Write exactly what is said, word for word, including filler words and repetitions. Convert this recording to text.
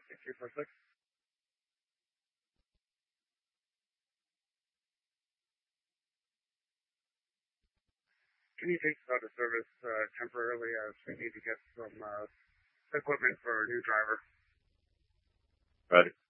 six three four six. Can you take us out of service uh, temporarily as we need to get some uh, equipment for a new driver? Ready.